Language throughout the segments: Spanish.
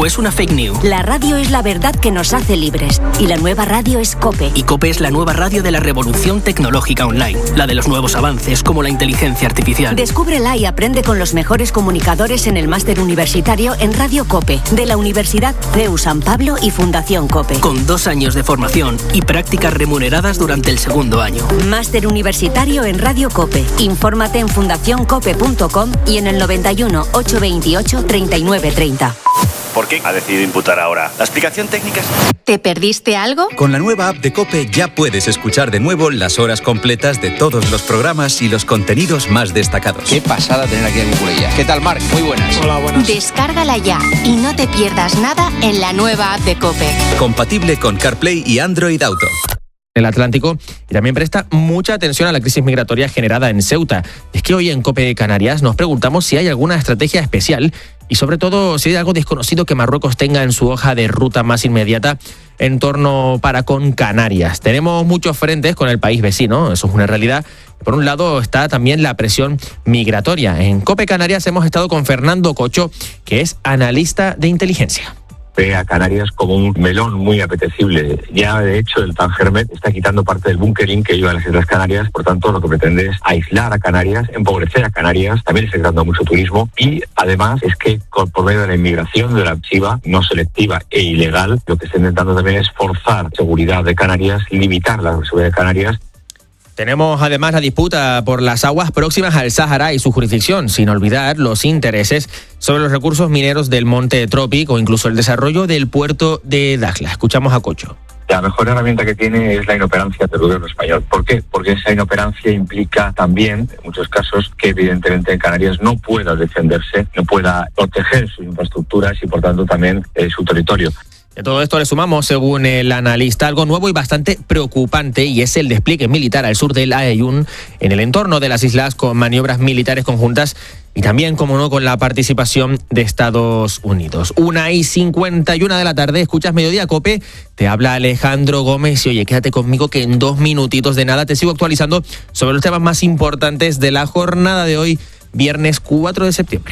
o es una fake news? La radio es la verdad que nos hace libres. Y la nueva radio es COPE. Y COPE es la nueva radio de la revolución tecnológica online. La de los nuevos avances, como la inteligencia artificial. Descúbrela y aprende con los mejores comunicadores en el máster universitario en Radio COPE, de la Universidad CEU San Pablo y Fundación COPE. Con 2 años de formación y prácticas remuneradas durante el segundo año. Máster universitario en Radio COPE. Infórmate en fundacioncope.com y en el 91 828 3930. ¿Por qué ha decidido imputar ahora? ¿La explicación técnica es...? ¿Te perdiste algo? Con la nueva app de COPE ya puedes escuchar de nuevo las horas completas de todos los programas y los contenidos más destacados. Qué pasada tener aquí a Cucurella. ¿Qué tal, Marc? Muy buenas. Hola, buenas. Descárgala ya y no te pierdas nada en la nueva app de COPE. Compatible con CarPlay y Android Auto. El Atlántico y también presta mucha atención a la crisis migratoria generada en Ceuta. Es que hoy en COPE Canarias nos preguntamos si hay alguna estrategia especial y sobre todo si hay algo desconocido que Marruecos tenga en su hoja de ruta más inmediata en torno para con Canarias. Tenemos muchos frentes con el país vecino, eso es una realidad. Por un lado está también la presión migratoria. En COPE Canarias hemos estado con Fernando Cocho, que es analista de inteligencia. Ve a Canarias como un melón muy apetecible. Ya, de hecho, el Tangermet está quitando parte del bunkering que lleva a las Islas Canarias. Por tanto, lo que pretende es aislar a Canarias, empobrecer a Canarias. También está creando mucho turismo. Y, además, es que por medio de la inmigración de la chiva, no selectiva e ilegal, lo que está intentando también es forzar la seguridad de Canarias, limitar la seguridad de Canarias. Tenemos además la disputa por las aguas próximas al Sáhara y su jurisdicción, sin olvidar los intereses sobre los recursos mineros del Monte Trópico o incluso el desarrollo del puerto de Dakhla. Escuchamos a Cocho. La mejor herramienta que tiene es la inoperancia del gobierno español. ¿Por qué? Porque esa inoperancia implica también, en muchos casos, que evidentemente en Canarias no pueda defenderse, no pueda proteger sus infraestructuras y por tanto también su territorio. De todo esto le sumamos, según el analista, algo nuevo y bastante preocupante, y es el despliegue militar al sur del Aaiún, en el entorno de las islas, con maniobras militares conjuntas y también, como no, con la participación de Estados Unidos. 1:51 de la tarde, escuchas Mediodía COPE, te habla Alejandro Gómez y oye, quédate conmigo que en 2 minutitos de nada te sigo actualizando sobre los temas más importantes de la jornada de hoy, viernes 4 de septiembre.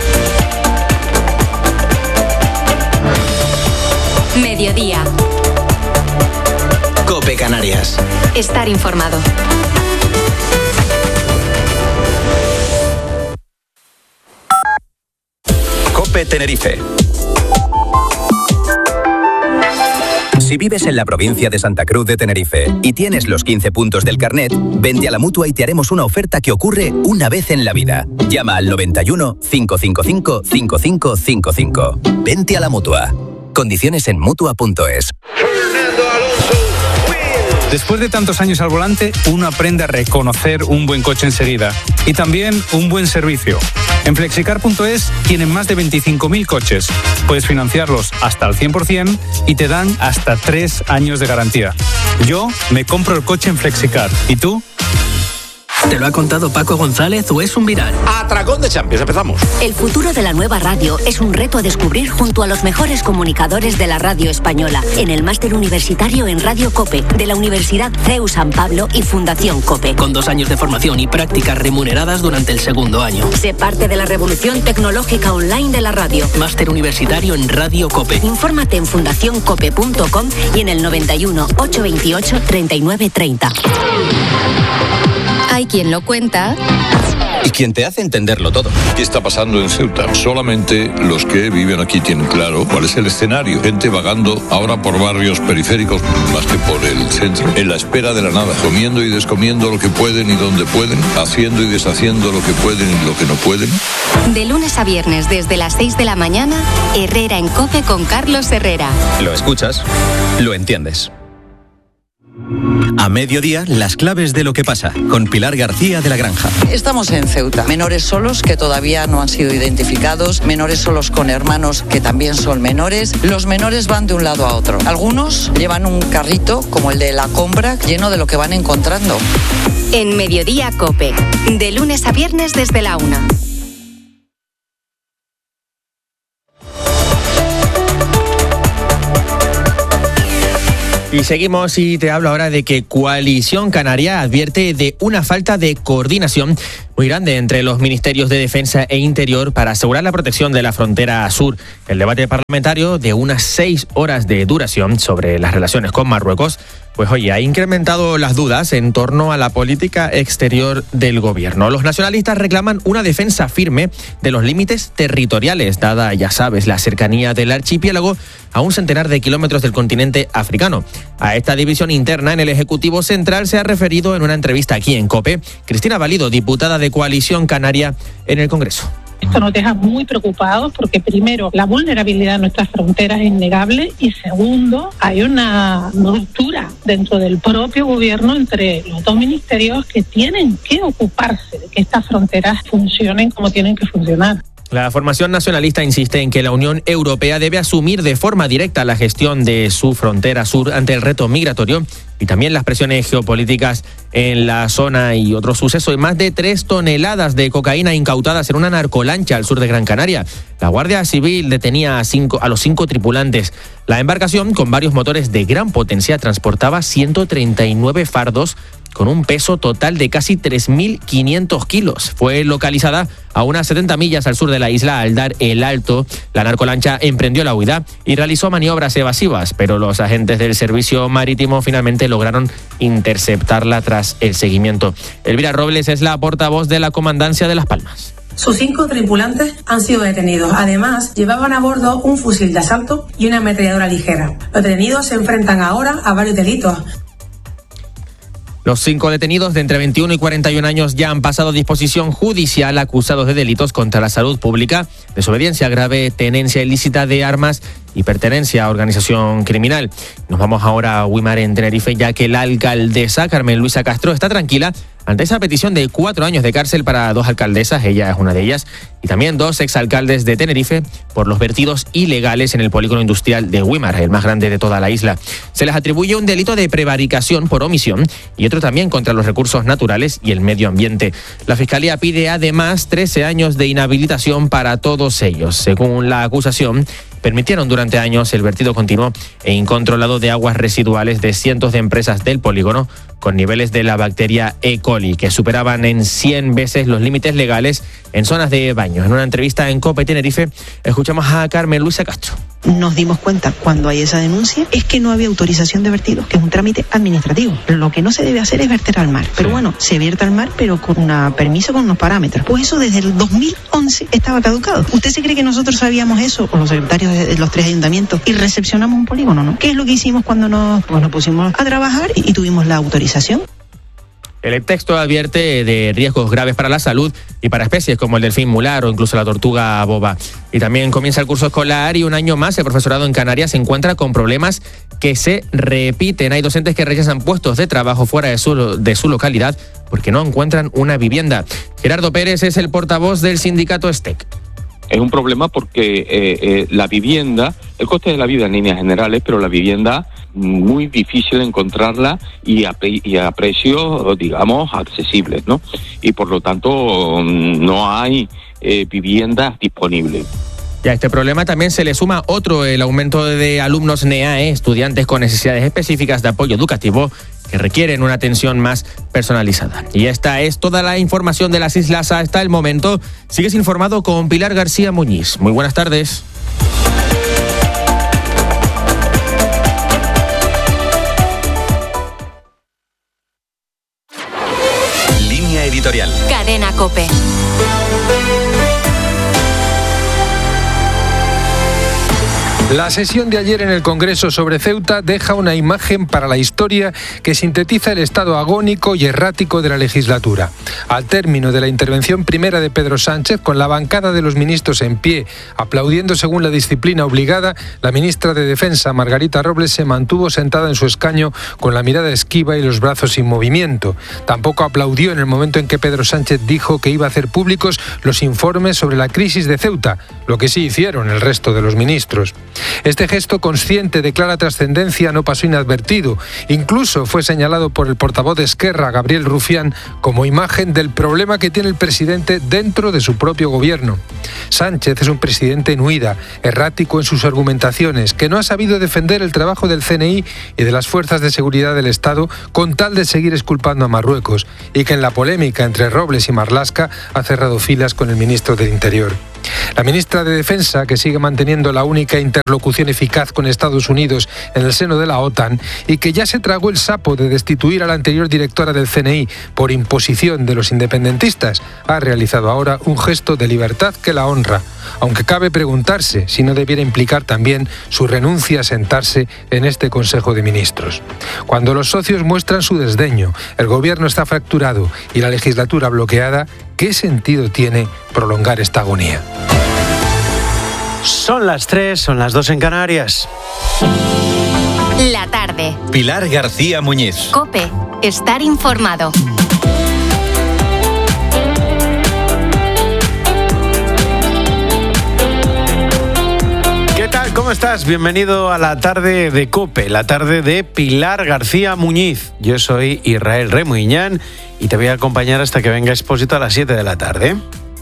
Mediodía. COPE Canarias. Estar informado. COPE Tenerife. Si vives en la provincia de Santa Cruz de Tenerife y tienes los 15 puntos del carnet, vente a la Mutua y te haremos una oferta que ocurre una vez en la vida. Llama al 91 555 5555. Vente a la Mutua. Condiciones en Mutua.es. Después de tantos años al volante, uno aprende a reconocer un buen coche enseguida y también un buen servicio. En Flexicar.es tienen más de 25.000 coches. Puedes financiarlos hasta al 100% y te dan hasta 3 años de garantía. Yo me compro el coche en Flexicar. ¿Y tú? ¿Te lo ha contado Paco González o es un viral? Atracón de Champions, empezamos. El futuro de la nueva radio es un reto a descubrir junto a los mejores comunicadores de la radio española en el máster universitario en Radio COPE de la Universidad CEU San Pablo y Fundación COPE. Con 2 años de formación y prácticas remuneradas durante el segundo año. Sé parte de la revolución tecnológica online de la radio. Máster universitario en Radio COPE. Infórmate en fundacioncope.com y en el 91 828 3930. Hay quien lo cuenta Y quien te hace entenderlo todo. ¿Qué está pasando en Ceuta? Solamente los que viven aquí tienen claro cuál es el escenario. Gente vagando ahora por barrios periféricos más que por el centro, en la espera de la nada, comiendo y descomiendo lo que pueden y donde pueden, haciendo y deshaciendo lo que pueden y lo que no pueden. De lunes a viernes desde las 6 de la mañana, Herrera en COPE con Carlos Herrera. Lo escuchas, lo entiendes. A mediodía, las claves de lo que pasa, con Pilar García de la Granja. Estamos en Ceuta. Menores solos que todavía no han sido identificados, menores solos con hermanos que también son menores. Los menores van de un lado a otro. Algunos llevan un carrito, como el de la compra, lleno de lo que van encontrando. En Mediodía COPE, de lunes a viernes desde la 1. Y seguimos y te hablo ahora de que Coalición Canaria advierte de una falta de coordinación muy grande entre los ministerios de Defensa e Interior para asegurar la protección de la frontera sur. El debate parlamentario de unas 6 horas de duración sobre las relaciones con Marruecos, pues oye, ha incrementado las dudas en torno a la política exterior del gobierno. Los nacionalistas reclaman una defensa firme de los límites territoriales, dada, ya sabes, la cercanía del archipiélago a un centenar de kilómetros del continente africano. A esta división interna en el Ejecutivo Central se ha referido en una entrevista aquí en COPE Cristina Valido, diputada de Coalición Canaria en el Congreso. Esto nos deja muy preocupados porque primero la vulnerabilidad de nuestras fronteras es innegable y segundo hay una ruptura dentro del propio gobierno entre los dos ministerios que tienen que ocuparse de que estas fronteras funcionen como tienen que funcionar. La formación nacionalista insiste en que la Unión Europea debe asumir de forma directa la gestión de su frontera sur ante el reto migratorio y también las presiones geopolíticas en la zona y otros sucesos. Y más de 3 toneladas de cocaína incautadas en una narcolancha al sur de Gran Canaria. La Guardia Civil detenía a los 5 tripulantes. La embarcación, con varios motores de gran potencia, transportaba 139 fardos con un peso total de casi 3.500 kilos. Fue localizada a unas 70 millas al sur de la isla. Al dar el alto, la narcolancha emprendió la huida y realizó maniobras evasivas, pero los agentes del servicio marítimo finalmente lograron interceptarla tras el seguimiento. Elvira Robles es la portavoz de la Comandancia de Las Palmas. Sus 5 tripulantes han sido detenidos. Además, llevaban a bordo un fusil de asalto y una ametralladora ligera. Los detenidos se enfrentan ahora a varios delitos. Los 5 detenidos de entre 21 y 41 años ya han pasado a disposición judicial acusados de delitos contra la salud pública, desobediencia grave, tenencia ilícita de armas y pertenencia a organización criminal. Nos vamos ahora a Güímar, en Tenerife, ya que la alcaldesa Carmen Luisa Castro está tranquila ante esa petición de 4 años de cárcel para 2 alcaldesas, ella es una de ellas, y también 2 exalcaldes de Tenerife por los vertidos ilegales en el polígono industrial de Güímar, el más grande de toda la isla. Se les atribuye un delito de prevaricación por omisión y otro también contra los recursos naturales y el medio ambiente. La Fiscalía pide además 13 años de inhabilitación para todos ellos. Según la acusación, permitieron durante años el vertido continuo e incontrolado de aguas residuales de cientos de empresas del polígono con niveles de la bacteria E. coli que superaban en 100 veces los límites legales en zonas de baño. En una entrevista en COPE Tenerife, escuchamos a Carmen Luisa Castro. Nos dimos cuenta cuando hay esa denuncia es que no había autorización de vertidos, que es un trámite administrativo. Lo que no se debe hacer es verter al mar. Pero bueno, se vierte al mar, pero con un permiso, con unos parámetros. Pues eso desde el 2011 estaba caducado. ¿Usted se cree que nosotros sabíamos eso, o los secretarios de los 3 ayuntamientos, y recepcionamos un polígono, no? ¿Qué es lo que hicimos cuando nos pusimos a trabajar y tuvimos la autorización? El texto advierte de riesgos graves para la salud y para especies como el delfín mular o incluso la tortuga boba. Y también comienza el curso escolar y un año más el profesorado en Canarias se encuentra con problemas que se repiten. Hay docentes que rechazan puestos de trabajo fuera de su localidad porque no encuentran una vivienda. Gerardo Pérez es el portavoz del sindicato STEC. Es un problema porque la vivienda, el coste de la vida en líneas generales, pero la vivienda muy difícil encontrarla y a precios, digamos, accesibles, ¿no? Y por lo tanto no hay viviendas disponibles. Y a este problema también se le suma otro, el aumento de alumnos NEAE, estudiantes con necesidades específicas de apoyo educativo que requieren una atención más personalizada. Y esta es toda la información de las islas hasta el momento. Sigues informado con Pilar García Muñiz. Muy buenas tardes. Línea editorial. Cadena COPE. La sesión de ayer en el Congreso sobre Ceuta deja una imagen para la historia que sintetiza el estado agónico y errático de la legislatura. Al término de la intervención primera de Pedro Sánchez, con la bancada de los ministros en pie, aplaudiendo según la disciplina obligada, la ministra de Defensa, Margarita Robles, se mantuvo sentada en su escaño con la mirada esquiva y los brazos sin movimiento. Tampoco aplaudió en el momento en que Pedro Sánchez dijo que iba a hacer públicos los informes sobre la crisis de Ceuta, lo que sí hicieron el resto de los ministros. Este gesto consciente de clara trascendencia no pasó inadvertido. Incluso fue señalado por el portavoz de Esquerra, Gabriel Rufián, como imagen del problema que tiene el presidente dentro de su propio gobierno. Sánchez es un presidente en huida, errático en sus argumentaciones, que no ha sabido defender el trabajo del CNI y de las fuerzas de seguridad del Estado con tal de seguir exculpando a Marruecos, y que en la polémica entre Robles y Marlaska ha cerrado filas con el ministro del Interior. La ministra de Defensa, que sigue manteniendo la única interlocución eficaz con Estados Unidos en el seno de la OTAN y que ya se tragó el sapo de destituir a la anterior directora del CNI por imposición de los independentistas, ha realizado ahora un gesto de libertad que la honra, aunque cabe preguntarse si no debiera implicar también su renuncia a sentarse en este Consejo de Ministros. Cuando los socios muestran su desdeño, el gobierno está fracturado y la legislatura bloqueada, ¿qué sentido tiene prolongar esta agonía? Son las 3, son las 2 en Canarias. La tarde. Pilar García Muñiz. COPE. Estar informado. ¿Qué tal? ¿Cómo estás? Bienvenido a la tarde de COPE, la tarde de Pilar García Muñiz. Yo soy Israel Remuiñán y te voy a acompañar hasta que venga Expósito a las 7 de la tarde.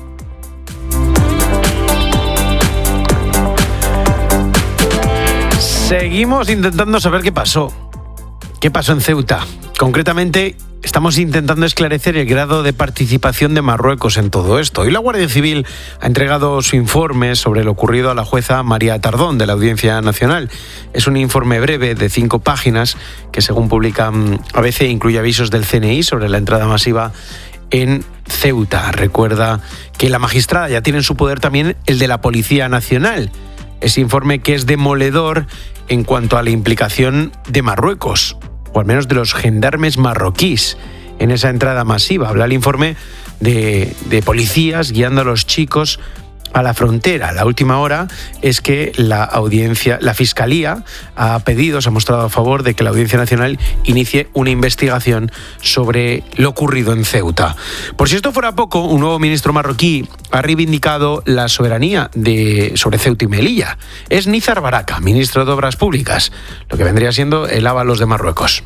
Seguimos intentando saber qué pasó. ¿Qué pasó en Ceuta? Concretamente, estamos intentando esclarecer el grado de participación de Marruecos en todo esto. Y la Guardia Civil ha entregado su informe sobre lo ocurrido a la jueza María Tardón, de la Audiencia Nacional. Es un informe breve de 5 páginas que, según publica ABC, incluye avisos del CNI sobre la entrada masiva en Ceuta. Recuerda que la magistrada ya tiene en su poder también el de la Policía Nacional. Ese informe que es demoledor en cuanto a la implicación de Marruecos, o al menos de los gendarmes marroquíes, en esa entrada masiva. Habla el informe de policías guiando a los chicos a la frontera. La última hora es que la Fiscalía ha pedido, se ha mostrado a favor de que la Audiencia Nacional inicie una investigación sobre lo ocurrido en Ceuta. Por si esto fuera poco, un nuevo ministro marroquí ha reivindicado la soberanía sobre Ceuta y Melilla. Es Nizar Baraka, ministro de Obras Públicas, lo que vendría siendo el Ábalos de Marruecos.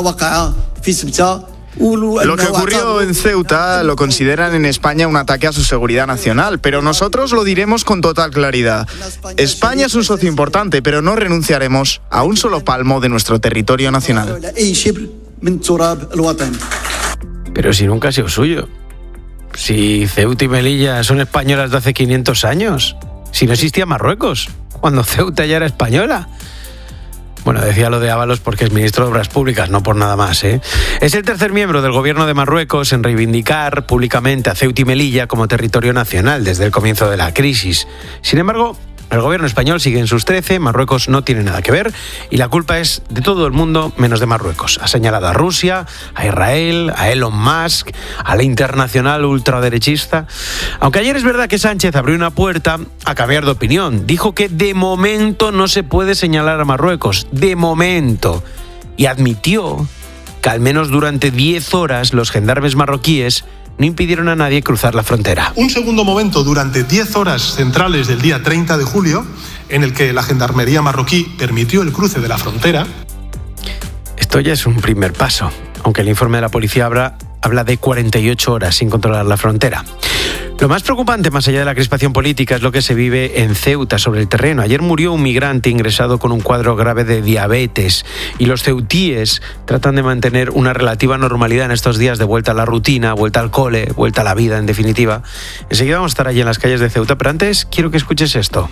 Lo que ocurrió en Ceuta lo consideran en España un ataque a su seguridad nacional, pero nosotros lo diremos con total claridad. España es un socio importante, pero no renunciaremos a un solo palmo de nuestro territorio nacional. Pero si nunca ha sido suyo. Si Ceuta y Melilla son españolas de hace 500 años. Si no existía Marruecos, cuando Ceuta ya era española. Bueno, decía lo de Ábalos porque es ministro de Obras Públicas, no por nada más, ¿eh? Es el tercer miembro del gobierno de Marruecos en reivindicar públicamente a Ceuta y Melilla como territorio nacional desde el comienzo de la crisis. Sin embargo, el gobierno español sigue en sus 13, Marruecos no tiene nada que ver y la culpa es de todo el mundo menos de Marruecos. Ha señalado a Rusia, a Israel, a Elon Musk, a la internacional ultraderechista. Aunque ayer es verdad que Sánchez abrió una puerta a cambiar de opinión. Dijo que de momento no se puede señalar a Marruecos, de momento. Y admitió que al menos durante 10 horas los gendarmes marroquíes no impidieron a nadie cruzar la frontera. Un segundo momento durante 10 horas centrales del día 30 de julio, en el que la gendarmería marroquí permitió el cruce de la frontera. Esto ya es un primer paso, aunque el informe de la policía habla de 48 horas sin controlar la frontera. Lo más preocupante, más allá de la crispación política, es lo que se vive en Ceuta, sobre el terreno. Ayer murió un migrante ingresado con un cuadro grave de diabetes y los ceutíes tratan de mantener una relativa normalidad en estos días de vuelta a la rutina, vuelta al cole, vuelta a la vida, en definitiva. Enseguida vamos a estar allí en las calles de Ceuta, pero antes quiero que escuches esto.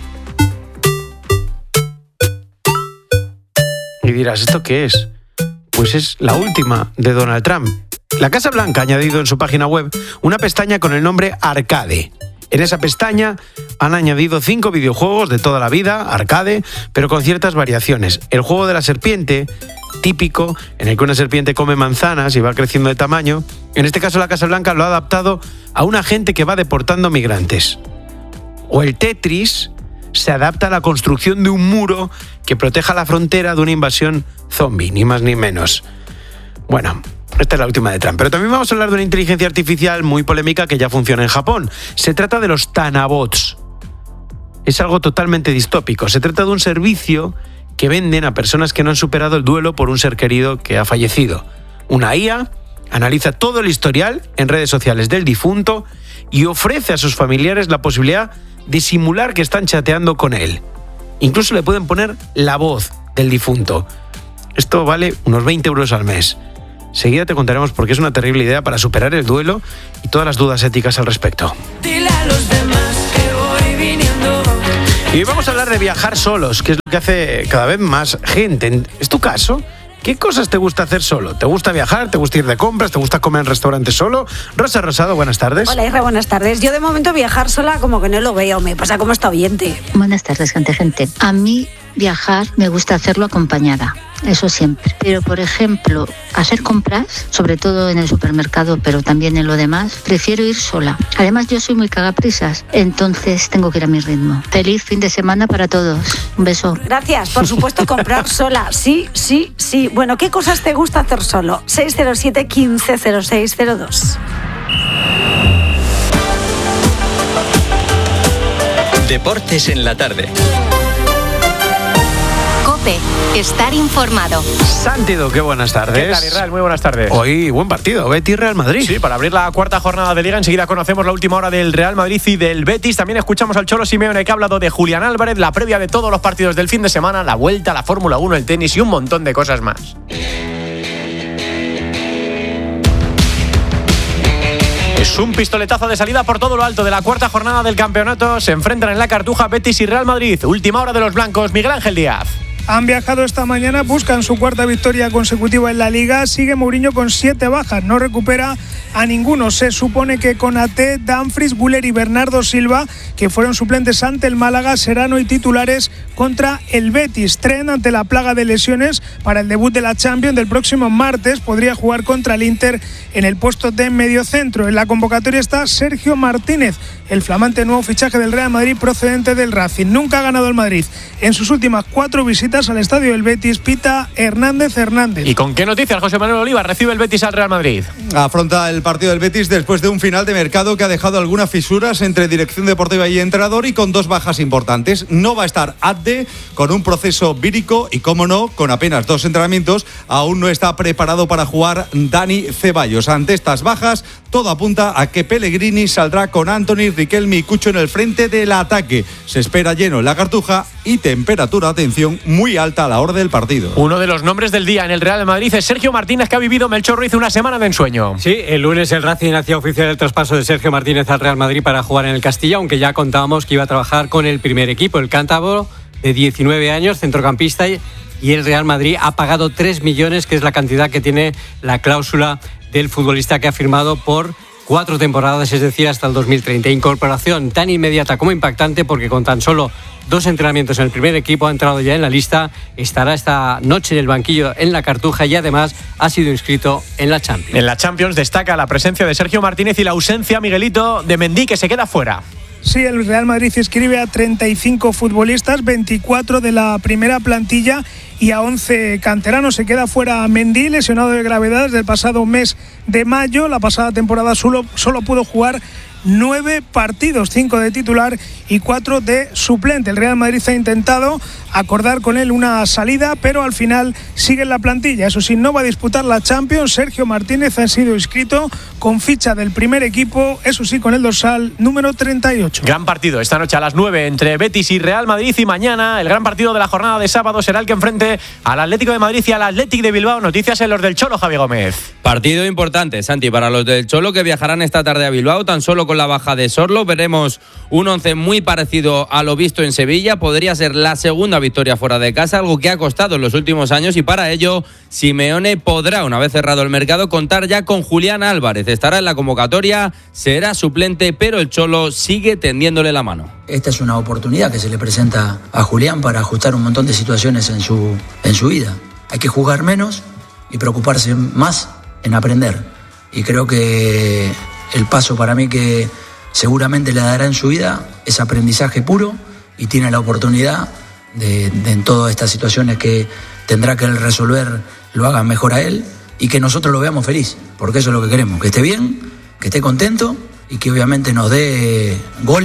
Y dirás, ¿esto qué es? Pues es la última de Donald Trump. La Casa Blanca ha añadido en su página web una pestaña con el nombre Arcade. En esa pestaña han añadido 5 videojuegos de toda la vida, arcade, pero con ciertas variaciones. El juego de la serpiente, típico, en el que una serpiente come manzanas y va creciendo de tamaño. En este caso la Casa Blanca lo ha adaptado a un agente que va deportando migrantes. O el Tetris se adapta a la construcción de un muro que proteja la frontera de una invasión zombie, ni más ni menos. Bueno, esta es la última de Trump. Pero también vamos a hablar de una inteligencia artificial muy polémica que ya funciona en Japón. Se trata de los Tanabots. es algo totalmente distópico. Se trata de un servicio que venden a personas que no han superado el duelo por un ser querido que ha fallecido. Una IA analiza todo el historial en redes sociales del difunto y ofrece a sus familiares la posibilidad de simular que están chateando con él. Incluso le pueden poner la voz del difunto. Esto vale unos 20 euros al mes. Seguida te contaremos por qué es una terrible idea para superar el duelo y todas las dudas éticas al respecto. Dile a los demás que voy viniendo. Y vamos a hablar de viajar solos, que es lo que hace cada vez más gente. ¿Es tu caso? ¿Qué cosas te gusta hacer solo? ¿Te gusta viajar? ¿Te gusta ir de compras? ¿Te gusta comer en restaurante solo? Rosa Rosado, buenas tardes. Hola, Isra, buenas tardes. Yo de momento viajar sola como que no lo veo, me pasa como esta oyente. Buenas tardes, gente. A mí viajar me gusta hacerlo acompañada, eso siempre. Pero, por ejemplo, hacer compras, sobre todo en el supermercado, pero también en lo demás, prefiero ir sola. Además, yo soy muy cagaprisas, entonces tengo que ir a mi ritmo. Feliz fin de semana para todos. Un beso. Gracias, por supuesto, comprar sola. Sí. Bueno, ¿qué cosas te gusta hacer solo? 607 15 0602. Deportes en la tarde. COPE. Estar informado. Santi Duque, buenas tardes. ¿Qué tal, Israel? Muy buenas tardes. Hoy, buen partido, Betis-Real Madrid. Sí, para abrir la cuarta jornada de Liga, enseguida conocemos la última hora del Real Madrid y del Betis. También escuchamos al Cholo Simeone, que ha hablado de Julián Álvarez, la previa de todos los partidos del fin de semana, la vuelta, la Fórmula 1, el tenis y un montón de cosas más. Es un pistoletazo de salida por todo lo alto de la cuarta jornada del campeonato. Se enfrentan en la Cartuja Betis y Real Madrid. Última hora de los blancos, Miguel Ángel Díaz. Han viajado esta mañana, buscan su cuarta victoria consecutiva en la Liga. Sigue Mourinho con 7 bajas, no recupera a ninguno. Se supone que Konaté, Dumfries, Güler y Bernardo Silva, que fueron suplentes ante el Málaga, serán hoy titulares contra el Betis. Tren ante la plaga de lesiones para el debut de la Champions del próximo martes. Podría jugar contra el Inter en el puesto de mediocentro. En la convocatoria está Sergio Martínez, el flamante nuevo fichaje del Real Madrid procedente del Racing. Nunca ha ganado el Madrid. En sus últimas 4 visitas al estadio del Betis, pita Hernández. ¿Y con qué noticias José Manuel Oliva recibe el Betis al Real Madrid? Afronta el partido del Betis después de un final de mercado que ha dejado algunas fisuras entre dirección deportiva y entrenador, y con 2 bajas importantes. No va a estar Abde, con un proceso vírico, y cómo no, con apenas 2 entrenamientos, aún no está preparado para jugar Dani Ceballos. Ante estas bajas, todo apunta a que Pellegrini saldrá con Anthony, Riquelme y Cucho en el frente del ataque. Se espera lleno en la Cartuja y temperatura, atención, muy alta a la hora del partido. Uno de los nombres del día en el Real Madrid es Sergio Martínez, que ha vivido Melchor Ruiz una semana de ensueño. Sí, el lunes el Racing hacía oficial el traspaso de Sergio Martínez al Real Madrid para jugar en el Castilla, aunque ya contábamos que iba a trabajar con el primer equipo, el cántabro de 19 años, centrocampista, y el Real Madrid ha pagado 3 millones, que es la cantidad que tiene la cláusula del futbolista, que ha firmado por 4 temporadas, es decir, hasta el 2030. Incorporación tan inmediata como impactante, porque con tan solo 2 entrenamientos en el primer equipo ha entrado ya en la lista, estará esta noche en el banquillo en la Cartuja y además ha sido inscrito en la Champions. En la Champions destaca la presencia de Sergio Martínez y la ausencia, Miguelito, de Mendy, que se queda fuera. Sí, el Real Madrid inscribe a 35 futbolistas, 24 de la primera plantilla y a 11 canteranos. Se queda fuera Mendy, lesionado de gravedad desde el pasado mes de mayo. La pasada temporada solo pudo jugar 9 partidos, 5 de titular y 4 de suplente. El Real Madrid ha intentado acordar con él una salida, pero al final sigue en la plantilla. Eso sí, no va a disputar la Champions. Sergio Martínez ha sido inscrito con ficha del primer equipo, eso sí, con el dorsal número 38. Gran partido esta noche a las 9 entre Betis y Real Madrid, y mañana el gran partido de la jornada de sábado será el que enfrente al Atlético de Madrid y al Athletic de Bilbao. Noticias en los del Cholo, Javi Gómez. Partido importante, Santi, para los del Cholo, que viajarán esta tarde a Bilbao, tan solo con la baja de Sorlo. Veremos un 11 muy parecido a lo visto en Sevilla. Podría ser la segunda victoria fuera de casa, algo que ha costado en los últimos años, y para ello Simeone podrá, una vez cerrado el mercado, contar ya con Julián Álvarez. Estará en la convocatoria, será suplente, pero el Cholo sigue tendiéndole la mano. Esta es una oportunidad que se le presenta a Julián para ajustar un montón de situaciones en su vida. Hay que jugar menos y preocuparse más en aprender. Y creo que el paso para mí que seguramente le dará en su vida es aprendizaje puro, y tiene la oportunidad de en todas estas situaciones que tendrá que él resolver, lo haga mejor a él y que nosotros lo veamos feliz, porque eso es lo que queremos, que esté bien, que esté contento y que obviamente nos dé goles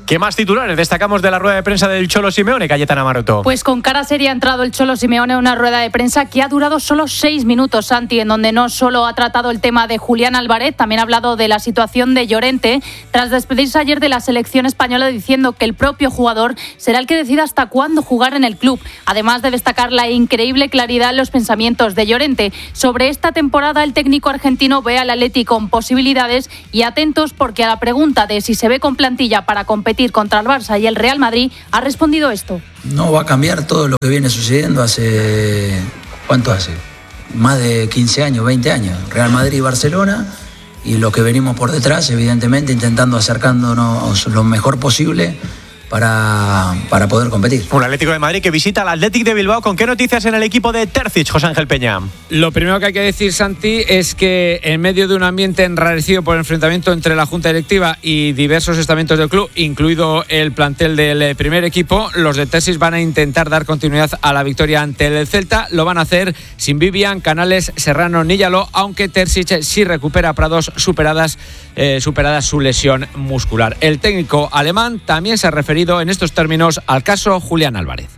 ¿Qué más titulares destacamos de la rueda de prensa del Cholo Simeone, Cayetana Maroto? Pues con cara seria ha entrado el Cholo Simeone en una rueda de prensa que ha durado solo 6 minutos, Santi, en donde no solo ha tratado el tema de Julián Álvarez, también ha hablado de la situación de Llorente, tras despedirse ayer de la selección española diciendo que el propio jugador será el que decida hasta cuándo jugar en el club, además de destacar la increíble claridad en los pensamientos de Llorente. Sobre esta temporada, el técnico argentino ve al Atleti con posibilidades y atentos porque a la pregunta de si se ve con plantilla para competir contra el Barça y el Real Madrid, ha respondido esto. No va a cambiar todo lo que viene sucediendo hace... ¿Cuánto hace? Más de 15 años, 20 años. Real Madrid y Barcelona, y lo que venimos por detrás, evidentemente intentando acercándonos lo mejor posible para poder competir. Un Atlético de Madrid que visita al Athletic de Bilbao. ¿Con qué noticias en el equipo de Terzic, José Ángel Peña? Lo primero que hay que decir, Santi, es que en medio de un ambiente enrarecido por el enfrentamiento entre la Junta Directiva y diversos estamentos del club, incluido el plantel del primer equipo, los de Terzic van a intentar dar continuidad a la victoria ante el Celta. Lo van a hacer sin Vivian, Canales, Serrano ni Yaló, aunque Terzic sí recupera a Prados superada su lesión muscular. El técnico alemán también se ha referido en estos términos al caso Julián Álvarez.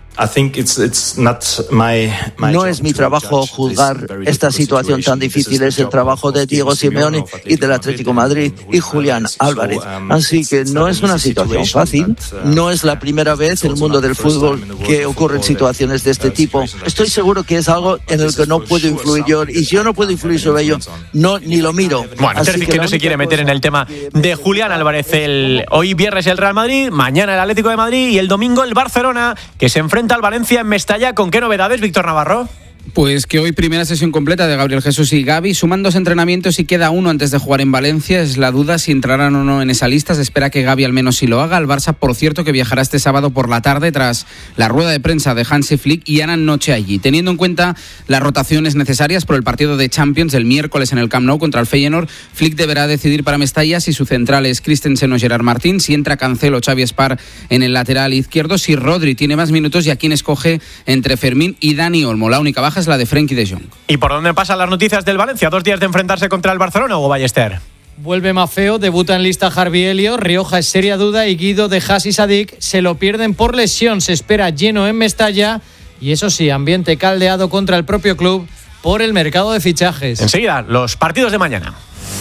No es mi trabajo juzgar esta situación tan difícil, es el trabajo de Diego Simeone y del Atlético de Madrid y Julián Álvarez. Así que no es una situación fácil, no es la primera vez en el mundo del fútbol que ocurren situaciones de este tipo. Estoy seguro que es algo en el que no puedo influir yo, y si yo no puedo influir sobre ello, ni lo miro. Bueno, Terzic que no se quiere meter en el tema de Julián Álvarez. Hoy viernes el Real Madrid, mañana el Atlético de Madrid y el domingo el Barcelona, que se enfrenta al Valencia en Mestalla. ¿Con qué novedades, Víctor Navarro? Pues que hoy primera sesión completa de Gabriel Jesús y Gavi, suman 2 entrenamientos y queda uno antes de jugar en Valencia. Es la duda si entrarán o no en esa lista. Se espera que Gavi al menos sí lo haga. El Barça, por cierto, que viajará este sábado por la tarde tras la rueda de prensa de Hansi Flick y harán noche allí. Teniendo en cuenta las rotaciones necesarias por el partido de Champions del miércoles en el Camp Nou contra el Feyenoord, Flick deberá decidir para Mestalla si su central es Christensen o Gerard Martín, si entra Cancelo o Xavi Espar en el lateral izquierdo, si Rodri tiene más minutos y a quién escoge entre Fermín y Dani Olmo. La única baja es la de Frenkie de Jong. ¿Y por dónde pasan las noticias del Valencia? 2 días de enfrentarse contra el Barcelona, Hugo Ballester. Vuelve Maffeo, debuta en lista Harvey Elliott, Rioja es seria duda y Guido de Haas y Sadik se lo pierden por lesión. Se espera lleno en Mestalla y eso sí, ambiente caldeado contra el propio club por el mercado de fichajes. Enseguida, los partidos de mañana.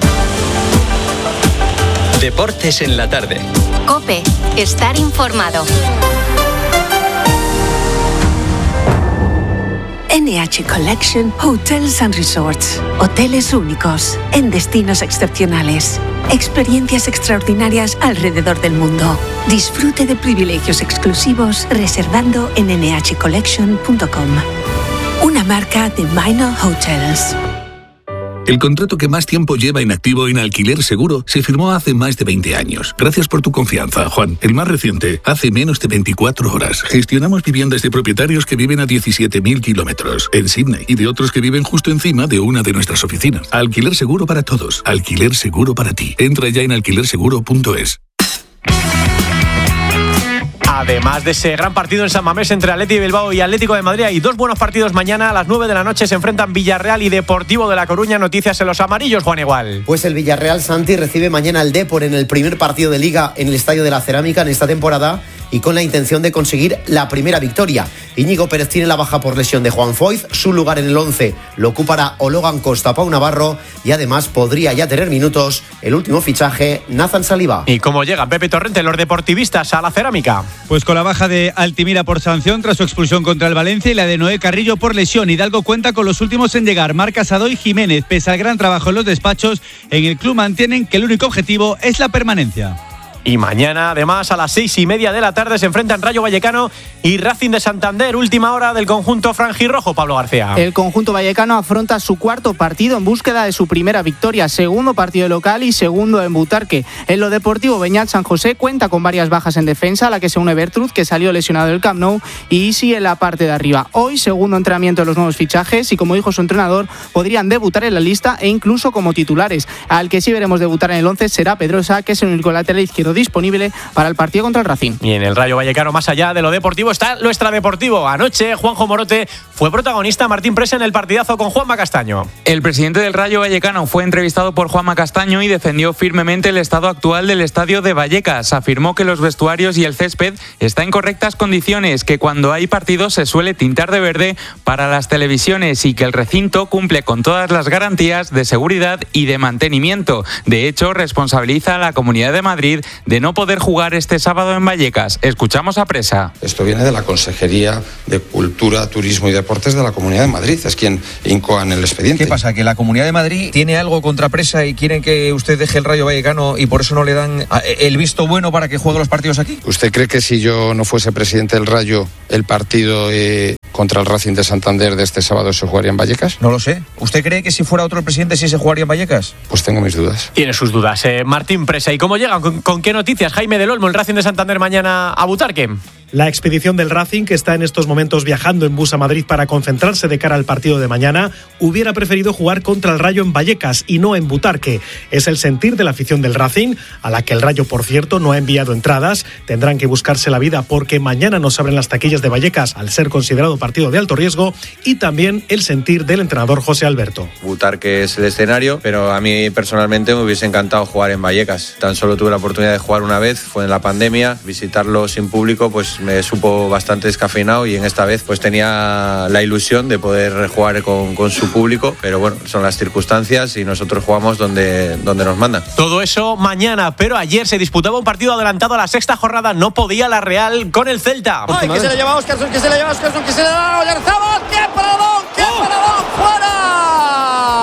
Deportes en la tarde. COPE, estar informado. NH Collection Hotels and Resorts. Hoteles únicos, en destinos excepcionales. Experiencias extraordinarias alrededor del mundo. Disfrute de privilegios exclusivos reservando en nhcollection.com. Una marca de Minor Hotels. El contrato que más tiempo lleva inactivo en Alquiler Seguro se firmó hace más de 20 años. Gracias por tu confianza, Juan. El más reciente, hace menos de 24 horas. Gestionamos viviendas de propietarios que viven a 17.000 kilómetros en Sydney y de otros que viven justo encima de una de nuestras oficinas. Alquiler Seguro para todos. Alquiler Seguro para ti. Entra ya en alquilerseguro.es. Además de ese gran partido en San Mamés entre Athletic de Bilbao y Atlético de Madrid, hay 2 buenos partidos mañana. A las 9 de la noche se enfrentan Villarreal y Deportivo de La Coruña. Noticias en los amarillos, Juan Igual. Pues el Villarreal, Santi, recibe mañana al Depor en el primer partido de Liga en el Estadio de la Cerámica en esta temporada y con la intención de conseguir la primera victoria. Íñigo Pérez tiene la baja por lesión de Juan Foyth. Su lugar en el 11 lo ocupará o Logan Costa, Pau Navarro, y además podría ya tener minutos el último fichaje, Nathan Saliba. ¿Y cómo llegan Pepe Torrente, los deportivistas, a la Cerámica? Pues con la baja de Altimira por sanción tras su expulsión contra el Valencia y la de Noé Carrillo por lesión. Hidalgo cuenta con los últimos en llegar, Marc Casado y Jiménez. Pese al gran trabajo en los despachos, en el club mantienen que el único objetivo es la permanencia. Y mañana, además, a las 6:30 de la tarde se enfrentan Rayo Vallecano y Racing de Santander. Última hora del conjunto franjirrojo, Pablo García. El conjunto vallecano afronta su 4º partido en búsqueda de su primera victoria, 2º partido local y 2º en Butarque. En lo deportivo, Beñat San José cuenta con varias bajas en defensa, a la que se une Bertrud, que salió lesionado del Camp Nou, y Isi en la parte de arriba. Hoy, 2º entrenamiento de los nuevos fichajes y, como dijo su entrenador, podrían debutar en la lista e incluso como titulares. Al que sí veremos debutar en el 11 será Pedrosa, que es el único lateral izquierdo disponible para el partido contra el Racing. Y en el Rayo Vallecano, más allá de lo deportivo, está lo extradeportivo. Anoche, Juanjo Morote fue protagonista, Martín Presa, en el partidazo con Juanma Castaño. El presidente del Rayo Vallecano fue entrevistado por Juanma Castaño y defendió firmemente el estado actual del estadio de Vallecas. Afirmó que los vestuarios y el césped están en correctas condiciones, que cuando hay partidos se suele tintar de verde para las televisiones y que el recinto cumple con todas las garantías de seguridad y de mantenimiento. De hecho, responsabiliza a la Comunidad de Madrid de no poder jugar este sábado en Vallecas. Escuchamos a Presa. Esto viene de la Consejería de Cultura, Turismo y Deportes de la Comunidad de Madrid. Es quien incoa en el expediente. ¿Qué pasa? ¿Que la Comunidad de Madrid tiene algo contra Presa y quieren que usted deje el Rayo Vallecano y por eso no le dan el visto bueno para que juegue los partidos aquí? ¿Usted cree que si yo no fuese presidente del Rayo, el partido contra el Racing de Santander de este sábado se jugaría en Vallecas? No lo sé. ¿Usted cree que si fuera otro el presidente sí se jugaría en Vallecas? Pues tengo mis dudas. Tiene sus dudas. Martín Presa. ¿Y cómo llegan? ¿Con qué noticias? Jaime del Olmo, el Racing de Santander mañana a Butarque. La expedición del Racing, que está en estos momentos viajando en bus a Madrid para concentrarse de cara al partido de mañana, hubiera preferido jugar contra el Rayo en Vallecas y no en Butarque. Es el sentir de la afición del Racing, a la que el Rayo, por cierto, no ha enviado entradas. Tendrán que buscarse la vida porque mañana no se abren las taquillas de Vallecas al ser considerado partido de alto riesgo, y también el sentir del entrenador José Alberto. Butarque es el escenario, pero a mí personalmente me hubiese encantado jugar en Vallecas. Tan solo tuve la oportunidad de jugar una vez, fue en la pandemia. Visitarlo sin público pues me supo bastante descafeinado, y en esta vez pues tenía la ilusión de poder jugar con su público, pero bueno, son las circunstancias y nosotros jugamos donde nos mandan. Todo eso mañana, pero ayer se disputaba un partido adelantado a la sexta jornada, no podía la Real con el Celta. ¡Ay, que se le lleva Óscarson, que se le lleva Óscarson, que se le da Oyarzabal! ¡Qué paradón, qué paradón! ¡Fuera!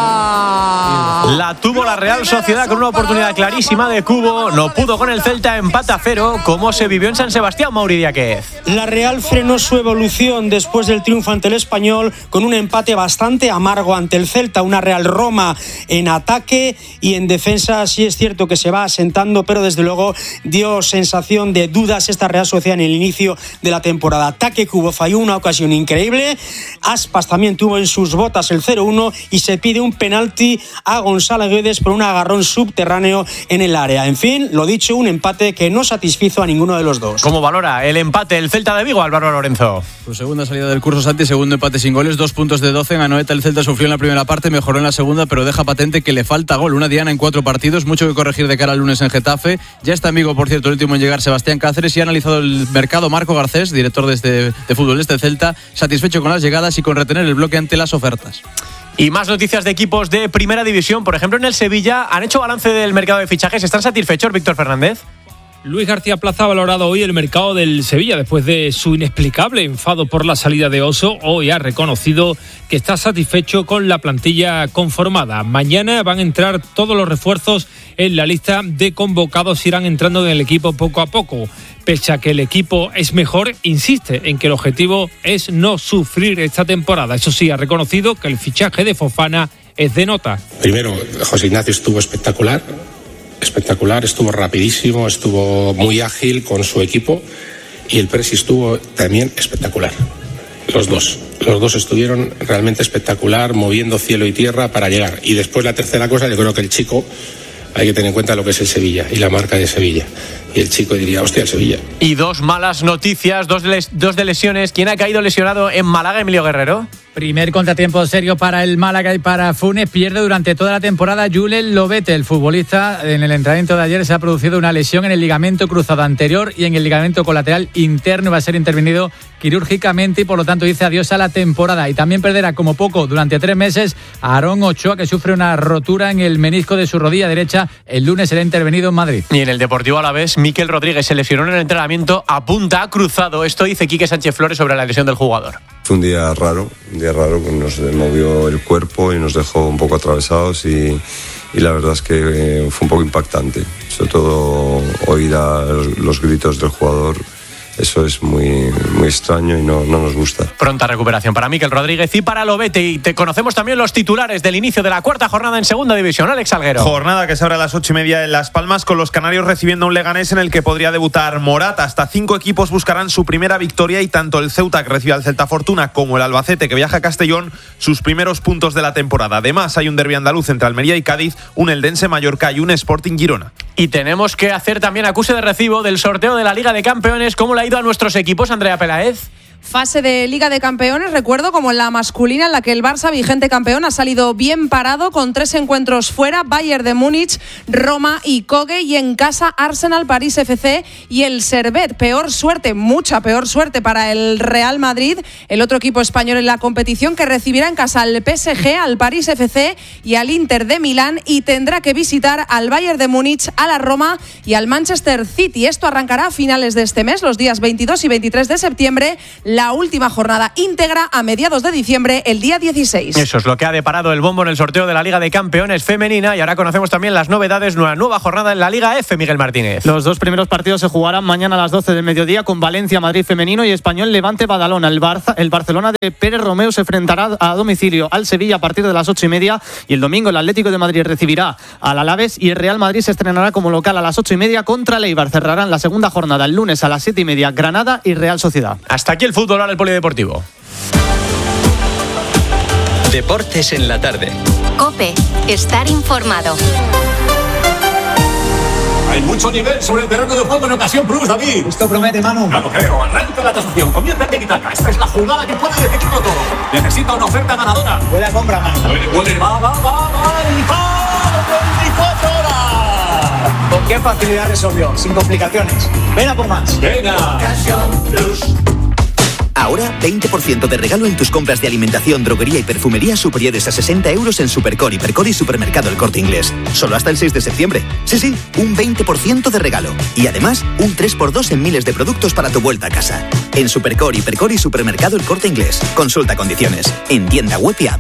La tuvo la Real Sociedad con una oportunidad clarísima de Cubo, no pudo con el Celta, empate a 0, como se vivió en San Sebastián, Mauri Díaz. La Real frenó su evolución después del triunfo ante el Español con un empate bastante amargo ante el Celta, una Real Roma en ataque y en defensa. Sí es cierto que se va asentando, pero desde luego dio sensación de dudas esta Real Sociedad en el inicio de la temporada. Ataque Cubo falló una ocasión increíble, Aspas también tuvo en sus botas el 0-1 y se pide un penalti a Gonzalo Guedes por un agarrón subterráneo en el área. En fin, lo dicho, un empate que no satisfizo a ninguno de los dos. ¿Cómo valora el empate el Celta de Vigo, Álvaro Lorenzo? Su segunda salida del curso, Santi, segundo empate sin goles, 2 puntos de 12. En Anoeta el Celta sufrió en la primera parte, mejoró en la segunda, pero deja patente que le falta gol. Una diana en 4 partidos, mucho que corregir de cara al lunes en Getafe. Ya está en Vigo, por cierto, el último en llegar, Sebastián Cáceres, y ha analizado el mercado Marco Garcés, director de fútbol de este Celta, satisfecho con las llegadas y con retener el bloque ante las ofertas. Y más noticias de equipos de primera división. Por ejemplo, en el Sevilla han hecho balance del mercado de fichajes. ¿Están satisfechos, Víctor Fernández? Luis García Plaza ha valorado hoy el mercado del Sevilla después de su inexplicable enfado por la salida de Oso. Hoy ha reconocido que está satisfecho con la plantilla conformada. Mañana van a entrar todos los refuerzos en la lista de convocados, irán entrando en el equipo poco a poco. Pese a que el equipo es mejor, insiste en que el objetivo es no sufrir esta temporada. Eso sí, ha reconocido que el fichaje de Fofana es de nota. Primero, José Ignacio estuvo espectacular, estuvo rapidísimo, estuvo muy ágil con su equipo, y el Presi estuvo también espectacular. Los dos estuvieron realmente espectacular, moviendo cielo y tierra para llegar. Y después la tercera cosa, yo creo que el chico, hay que tener en cuenta lo que es el Sevilla y la marca de Sevilla. Y el chico diría, hostia, el Sevilla. Y 2 malas noticias, dos de lesiones. ¿Quién ha caído lesionado en Málaga, Emilio Guerrero? Primer contratiempo serio para el Málaga y para Funes. Pierde durante toda la temporada Julen Lobete, el futbolista. En el entrenamiento de ayer se ha producido una lesión en el ligamento cruzado anterior y en el ligamento colateral interno. Va a ser intervenido quirúrgicamente y por lo tanto dice adiós a la temporada. Y también perderá como poco durante 3 meses a Aarón Ochoa, que sufre una rotura en el menisco de su rodilla derecha. El lunes será intervenido en Madrid. Y en el Deportivo Alavés, Mikel Rodríguez se lesionó en el entrenamiento a punta cruzado. Esto dice Quique Sánchez Flores sobre la lesión del jugador. Fue un día raro que nos movió el cuerpo y nos dejó un poco atravesados y la verdad es que fue un poco impactante, sobre todo oír a los gritos del jugador Eso es muy, muy extraño y no nos gusta. Pronta recuperación para Mikel Rodríguez y para Lobete. Y te conocemos también los titulares del inicio de la cuarta jornada en Segunda División. Alex Salguero. Jornada que se abre a las 8:30 en Las Palmas, con los canarios recibiendo a un Leganés en el que podría debutar Morata. Hasta 5 equipos buscarán su primera victoria y tanto el Ceuta, que recibe al Celta Fortuna, como el Albacete, que viaja a Castellón, sus primeros puntos de la temporada. Además, hay un derbi andaluz entre Almería y Cádiz, un Eldense Mallorca y un Sporting Girona. Y tenemos que hacer también acuse de recibo del sorteo de la Liga de Campeones. ¿Cómo le ha ido a nuestros equipos, Andrea Peláez? Fase de Liga de Campeones, recuerdo, como en la masculina, en la que el Barça, vigente campeón, ha salido bien parado con 3 encuentros fuera: Bayern de Múnich, Roma y Köge, y en casa Arsenal, París FC y el Servette. Peor suerte, mucha peor suerte para el Real Madrid, el otro equipo español en la competición, que recibirá en casa al PSG, al París FC y al Inter de Milán, y tendrá que visitar al Bayern de Múnich, a la Roma y al Manchester City. Esto arrancará a finales de este mes, los días 22 y 23 de septiembre. La última jornada íntegra a mediados de diciembre, el día 16. Eso es lo que ha deparado el bombo en el sorteo de la Liga de Campeones femenina. Y ahora conocemos también las novedades, una nueva jornada en la Liga F, Miguel Martínez. Los 2 primeros partidos se jugarán mañana a las 12 del mediodía, con Valencia Madrid femenino y Español Levante Badalona. El Barcelona de Pérez Romeu se enfrentará a domicilio al Sevilla a partir de las 8:30, y el domingo el Atlético de Madrid recibirá al Alavés y el Real Madrid se estrenará como local a las 8:30 contra el Eibar. Cerrarán la segunda jornada el lunes a las 7:30 Granada y Real Sociedad. Hasta aquí el fútbol, ahora el polideportivo. Deportes en la tarde. COPE, estar informado. Hay mucho nivel sobre el terreno de juego en Ocasión Plus, David. Esto promete, Manu. No lo creo. Arranca la tasación. Comienza el tiki-taka. Esta es la jugada que puede decidirlo todo. Necesita una oferta ganadora. Buena compra, Manu. Puede. Va. ¡Y va! 24 horas. ¿Con qué facilidad resolvió? Sin complicaciones. Ven a por más. Venga. Ocasión Plus. Ahora, 20% de regalo en tus compras de alimentación, droguería y perfumería superiores a 60 euros en Supercore, Hipercore y Supermercado El Corte Inglés. Solo hasta el 6 de septiembre. Sí, un 20% de regalo. Y además, un 3x2 en miles de productos para tu vuelta a casa. En Supercore, Hipercore y Supermercado El Corte Inglés. Consulta condiciones. En tienda web y app.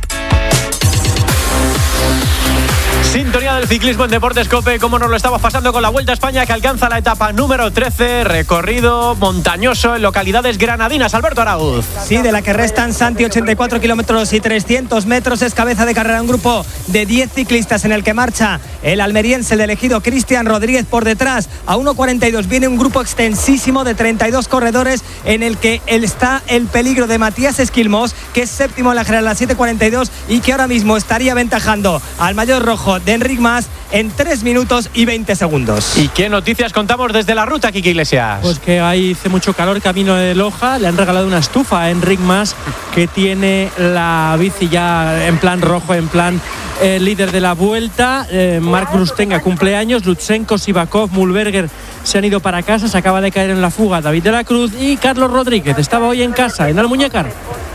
Sintonía del ciclismo en Deportes COPE, como nos lo estamos pasando con la Vuelta a España, que alcanza la etapa número 13, recorrido montañoso en localidades granadinas. Alberto Arauz. Sí, de la que restan, Santi, 84 kilómetros y 300 metros. Es cabeza de carrera un grupo de 10 ciclistas en el que marcha el almeriense, el elegido Cristian Rodríguez. Por detrás, a 1.42, viene un grupo extensísimo de 32 corredores en el que está el peligro de Matías Esquilmos, que es séptimo en la general a 7.42 y que ahora mismo estaría aventajando al maillot rojo de Enric Mas en 3 minutos y 20 segundos. ¿Y qué noticias contamos desde la ruta, Quique Iglesias? Pues que ahí hace mucho calor camino de Loja. Le han regalado una estufa a Enric Mas, que tiene la bici ya en plan rojo, en plan líder de la Vuelta. Marc Brustenga cumpleaños, Lutsenko, Sivakov, Mühlberger se han ido para casa. Se acaba de caer en la fuga David de la Cruz, y Carlos Rodríguez estaba hoy en casa, en Almuñécar.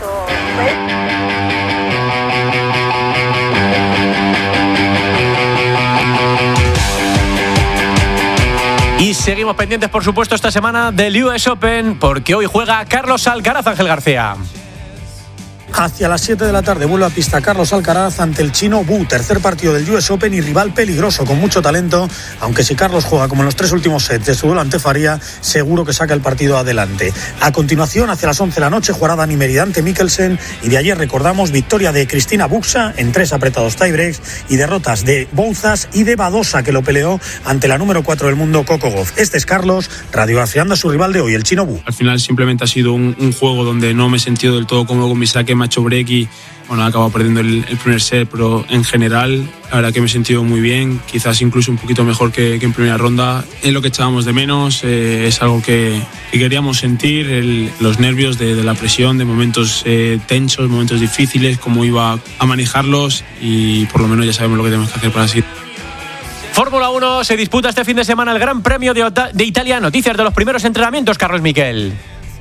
Y seguimos pendientes, por supuesto, esta semana del US Open, porque hoy juega Carlos Alcaraz. Ángel García. Hacia las 7 de la tarde vuelve a pista Carlos Alcaraz ante el chino Wu, tercer partido del US Open y rival peligroso con mucho talento, aunque si Carlos juega como en los 3 últimos sets de su duelo ante Faria, seguro que saca el partido adelante. A continuación, hacia las 11 de la noche, jugará Dani Merida ante Mikkelsen, y de ayer recordamos victoria de Cristina Buxa en 3 apretados tiebreaks y derrotas de Bouzas y de Badosa, que lo peleó ante la número 4 del mundo, Coco Gauff. Este es Carlos, radiografiando a su rival de hoy, el chino Wu. Al final simplemente ha sido un juego donde no me he sentido del todo cómodo con mi saque, me ha hecho break y bueno, he acabado perdiendo el primer set, pero en general la verdad que me he sentido muy bien, quizás incluso un poquito mejor que en primera ronda. Es lo que echábamos de menos, es algo que queríamos sentir, los nervios de la presión, de momentos tensos, momentos difíciles, cómo iba a manejarlos, y por lo menos ya sabemos lo que tenemos que hacer para seguir. Fórmula 1, se disputa este fin de semana el Gran Premio de Italia. Noticias de los primeros entrenamientos, Carlos Miquel.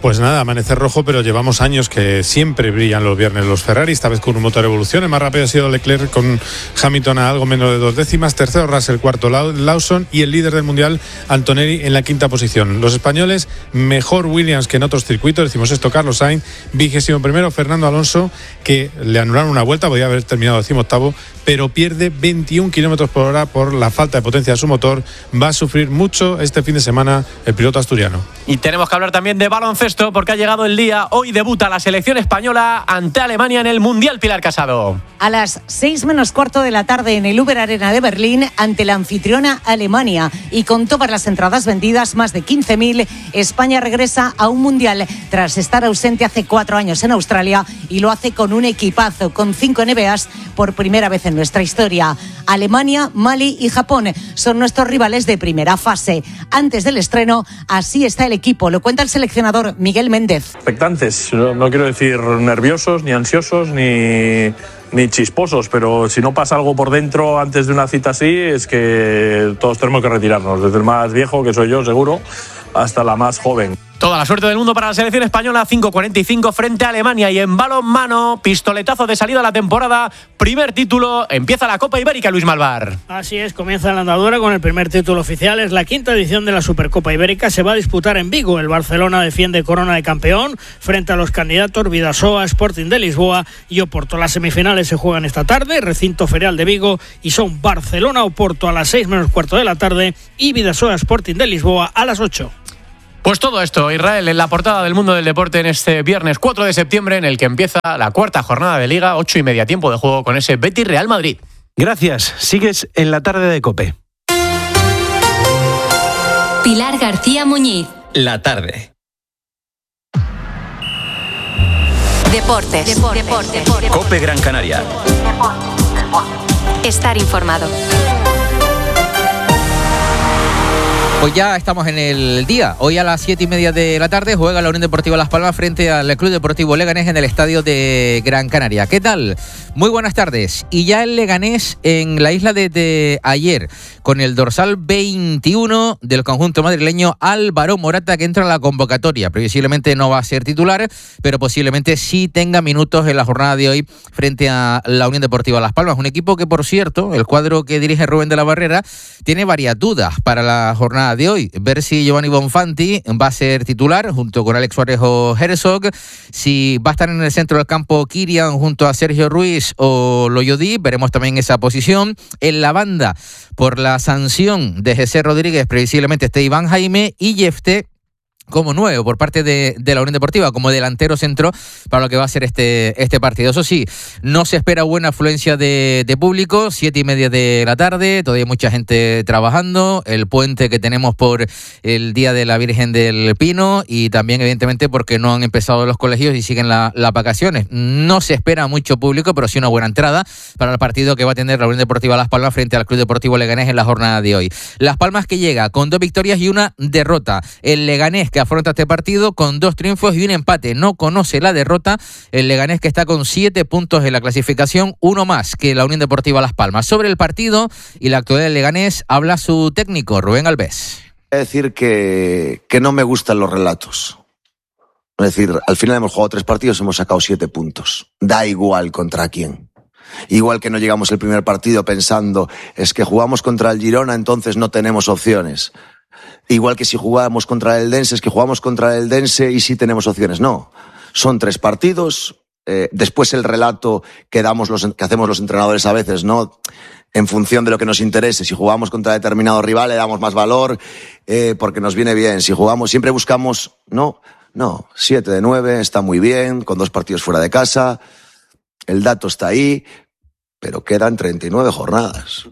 Pues nada, amanecer rojo, pero llevamos años que siempre brillan los viernes los Ferrari, esta vez con un motor Evolución. El más rápido ha sido Leclerc con Hamilton a algo menos de 2 décimas, tercero Russell, cuarto Lawson y el líder del mundial Antonelli en la quinta posición. Los españoles, mejor Williams que en otros circuitos, decimos esto, Carlos Sainz, 21º Fernando Alonso, que le anularon una vuelta, podía haber terminado 18º, pero pierde 21 kilómetros por hora por la falta de potencia de su motor. Va a sufrir mucho este fin de semana el piloto asturiano. Y tenemos que hablar también de baloncesto, porque ha llegado el día. Hoy debuta la selección española ante Alemania en el Mundial. Pilar Casado. A las 6:15 de la tarde en el Uber Arena de Berlín, ante la anfitriona Alemania. Y con todas las entradas vendidas, más de 15.000, España regresa a un Mundial tras estar ausente hace 4 años en Australia, y lo hace con un equipazo, con 5 NBAs por primera vez en nuestra historia. Alemania, Mali y Japón son nuestros rivales de primera fase. Antes del estreno, así está el equipo, lo cuenta el seleccionador Miguel Méndez. Expectantes, no quiero decir nerviosos, ni ansiosos, ni chisposos, pero si no pasa algo por dentro antes de una cita así, es que todos tenemos que retirarnos, desde el más viejo, que soy yo seguro, hasta la más joven. Toda la suerte del mundo para la selección española. 5:45 frente a Alemania. Y en balonmano, pistoletazo de salida a la temporada, primer título, empieza la Copa Ibérica, Luis Malvar. Así es, comienza la andadura con el primer título oficial. Es la 5ª edición de la Supercopa Ibérica. Se va a disputar en Vigo. El Barcelona defiende corona de campeón frente a los candidatos Bidasoa, Sporting de Lisboa y Oporto. Las semifinales se juegan esta tarde, recinto ferial de Vigo, y son Barcelona-Oporto a las 6:15 de la tarde y Bidasoa, Sporting de Lisboa a las 8. Pues todo esto, Israel, en la portada del Mundo del Deporte en este viernes 4 de septiembre, en el que empieza la 4ª jornada de Liga, 8:30 tiempo de juego con ese Betis Real Madrid. Gracias, sigues en la tarde de COPE. Pilar García Muñiz. La tarde. Deportes. COPE Gran Canaria. Estar informado. Pues ya estamos en el día. Hoy a las 7:30 de la tarde juega la Unión Deportiva Las Palmas frente al Club Deportivo Leganés en el estadio de Gran Canaria. ¿Qué tal? Muy buenas tardes. Y ya el Leganés en la isla desde ayer, con el dorsal 21 del conjunto madrileño Álvaro Morata, que entra a la convocatoria. Previsiblemente no va a ser titular, pero posiblemente sí tenga minutos en la jornada de hoy frente a la Unión Deportiva Las Palmas. Un equipo que, por cierto, el cuadro que dirige Rubén de la Barrera tiene varias dudas para la jornada de hoy. Ver si Giovanni Bonfanti va a ser titular junto con Alex Suárez o Herzog, si va a estar en el centro del campo Kirian junto a Sergio Ruiz o Loyodí, veremos también esa posición. En la banda, por la sanción de José Rodríguez, previsiblemente esté Iván Jaime y Jefté como nuevo por parte de la Unión Deportiva, como delantero centro para lo que va a ser este partido. Eso sí, no se espera buena afluencia de público, 7:30 de la tarde, todavía hay mucha gente trabajando, el puente que tenemos por el Día de la Virgen del Pino, y también evidentemente porque no han empezado los colegios y siguen las vacaciones. No se espera mucho público, pero sí una buena entrada para el partido que va a tener la Unión Deportiva Las Palmas frente al Club Deportivo Leganés en la jornada de hoy. Las Palmas, que llega con 2 victorias y 1 derrota. El Leganés, que afronta este partido con 2 triunfos y un empate, no conoce la derrota. El Leganés, que está con 7 puntos en la clasificación, 1 más que la Unión Deportiva Las Palmas. Sobre el partido y la actualidad del Leganés habla su técnico Rubén Alves. Voy a decir que no me gustan los relatos. Es decir, al final hemos jugado 3 partidos, hemos sacado 7 puntos. Da igual contra quién. Igual que no llegamos el primer partido pensando, es que jugamos contra el Girona, entonces no tenemos opciones. Igual que si jugamos contra el Eldense, es que jugamos contra el Eldense y sí tenemos opciones. No, son 3 partidos. Después el relato que hacemos los entrenadores a veces, ¿no? En función de lo que nos interese. Si jugamos contra determinado rival, le damos más valor porque nos viene bien. Si jugamos, siempre buscamos, ¿no? 7 de 9 está muy bien, con 2 partidos fuera de casa. El dato está ahí, pero quedan 39 jornadas.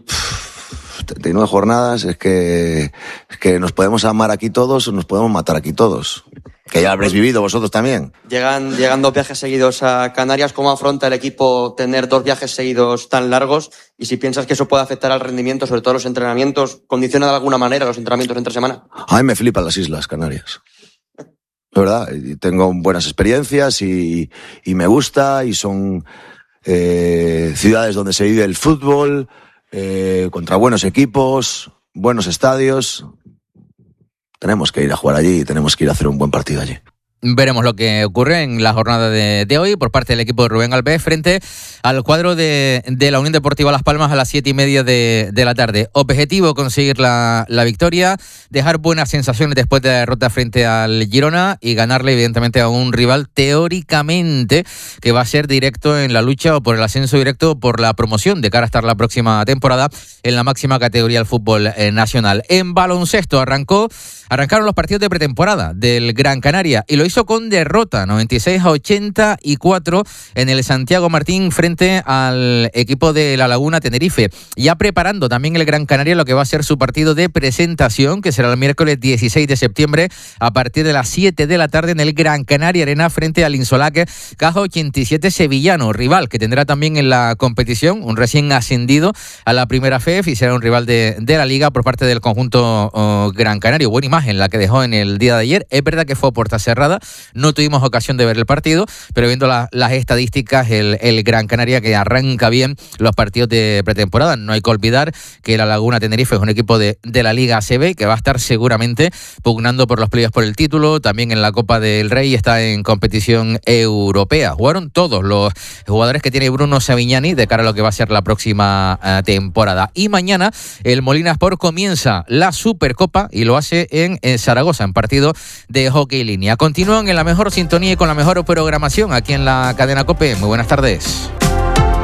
39 jornadas, es que nos podemos amar aquí todos o nos podemos matar aquí todos. Que ya habréis vivido vosotros también. Llegan 2 viajes seguidos a Canarias. ¿Cómo afronta el equipo tener 2 viajes seguidos tan largos? Y si piensas que eso puede afectar al rendimiento, sobre todo los entrenamientos, ¿condiciona de alguna manera los entrenamientos entre semana? A mí me flipan las Islas Canarias. De verdad, y tengo buenas experiencias y me gusta, y son ciudades donde se vive el fútbol, contra buenos equipos, buenos estadios. Tenemos que ir a jugar allí y tenemos que ir a hacer un buen partido allí. Veremos lo que ocurre en la jornada de hoy por parte del equipo de Rubén Albés frente al cuadro de la Unión Deportiva Las Palmas a las 7:30 de la tarde. Objetivo: conseguir la victoria, dejar buenas sensaciones después de la derrota frente al Girona y ganarle evidentemente a un rival teóricamente que va a ser directo en la lucha o por el ascenso directo por la promoción de cara a estar la próxima temporada en la máxima categoría del fútbol nacional. En baloncesto arrancaron los partidos de pretemporada del Gran Canaria y lo hizo con derrota 96-84 en el Santiago Martín frente al equipo de La Laguna Tenerife. Ya preparando también el Gran Canaria lo que va a ser su partido de presentación, que será el miércoles 16 de septiembre a partir de las 7 de la tarde en el Gran Canaria Arena frente al Insolaque Caja 87 sevillano, rival que tendrá también en la competición un recién ascendido a la primera FEF y será un rival de la liga por parte del conjunto Gran Canario. Buena imagen la que dejó en el día de ayer. Es verdad que fue a puerta cerrada, no tuvimos ocasión de ver el partido, pero viendo las estadísticas, el Gran Canaria que arranca bien los partidos de pretemporada. No hay que olvidar que la Laguna Tenerife es un equipo de la Liga ACB que va a estar seguramente pugnando por los playoffs por el título, también en la Copa del Rey, está en competición europea. Jugaron todos los jugadores que tiene Bruno Savignani de cara a lo que va a ser la próxima temporada. Y mañana el Molina Sport comienza la Supercopa y lo hace en Zaragoza, en partido de hockey línea. Continúan en la mejor sintonía y con la mejor programación aquí en la cadena COPE. Muy buenas tardes.